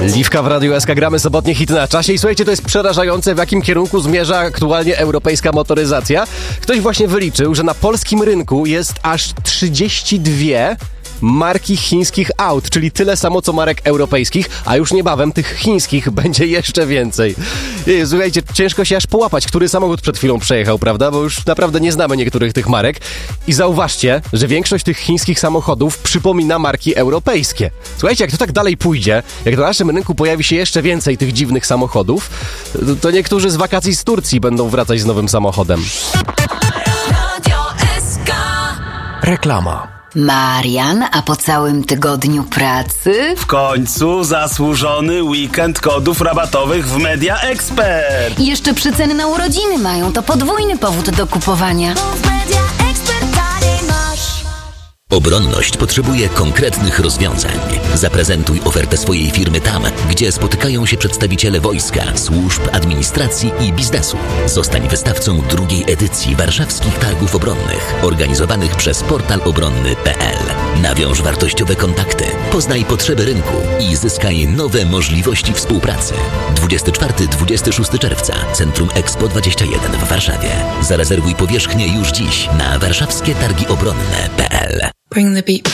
Liwka w Radiu SK, gramy sobotnie hity na czasie i słuchajcie, to jest przerażające, w jakim kierunku zmierza aktualnie europejska motoryzacja. Ktoś właśnie wyliczył, że na polskim rynku jest aż 32 marki chińskich aut, czyli tyle samo co marek europejskich, a już niebawem tych chińskich będzie jeszcze więcej. Słuchajcie, ciężko się aż połapać, który samochód przed chwilą przejechał, prawda? Bo już naprawdę nie znamy niektórych tych marek. I zauważcie, że większość tych chińskich samochodów przypomina marki europejskie. Słuchajcie, jak to tak dalej pójdzie, jak na naszym rynku pojawi się jeszcze więcej tych dziwnych samochodów, to niektórzy z wakacji z Turcji będą wracać z nowym samochodem. Reklama. Marian, a po całym tygodniu pracy? W końcu zasłużony weekend kodów rabatowych w Media Expert. I jeszcze przeceny na urodziny mają, to podwójny powód do kupowania. Obronność potrzebuje konkretnych rozwiązań. Zaprezentuj ofertę swojej firmy tam, gdzie spotykają się przedstawiciele wojska, służb, administracji i biznesu. Zostań wystawcą drugiej edycji Warszawskich Targów Obronnych, organizowanych przez portal obronny.pl. Nawiąż wartościowe kontakty, poznaj potrzeby rynku i zyskaj nowe możliwości współpracy. 24-26 czerwca, Centrum Expo 21 w Warszawie. Zarezerwuj powierzchnię już dziś na warszawskietargiobronne.pl. Bring the beat.